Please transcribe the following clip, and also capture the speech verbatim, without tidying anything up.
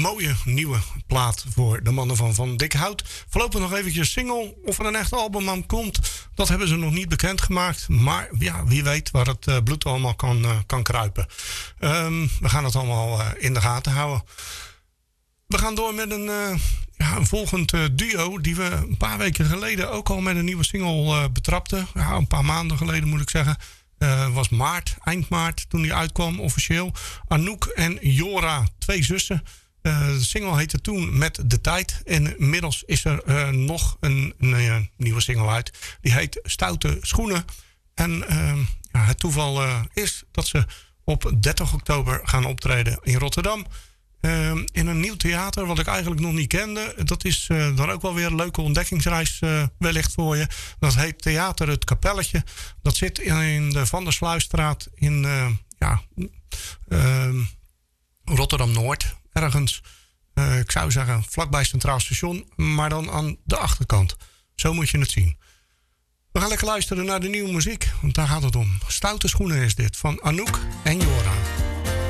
mooie nieuwe plaat voor de mannen van Van Dik Hout. Voorlopig nog eventjes single. Of er een echt album aan komt, dat hebben ze nog niet bekendgemaakt. Maar ja, wie weet waar het uh, bloed allemaal kan, uh, kan kruipen. Um, we gaan het allemaal uh, in de gaten houden. We gaan door met een, uh, ja, een volgend uh, duo die we een paar weken geleden ook al met een nieuwe single uh, betrapten. Ja, een paar maanden geleden moet ik zeggen. Uh, was maart, eind maart, toen die uitkwam officieel. Anouk en Jora, twee zussen. Uh, de single heette toen Met de Tijd. En inmiddels is er uh, nog een, een, een nieuwe single uit. Die heet Stoute Schoenen. En uh, ja, het toeval uh, is dat ze op dertig oktober gaan optreden in Rotterdam. Uh, in een nieuw theater wat ik eigenlijk nog niet kende. Dat is uh, dan ook wel weer een leuke ontdekkingsreis uh, wellicht voor je. Dat heet Theater Het Kapelletje. Dat zit in de Van der Sluisstraat in uh, ja, uh, Rotterdam-Noord. Ergens, uh, ik zou zeggen vlakbij Centraal Station. Maar dan aan de achterkant. Zo moet je het zien. We gaan lekker luisteren naar de nieuwe muziek. Want daar gaat het om. Stoute Schoenen is dit van Anouk en Jora.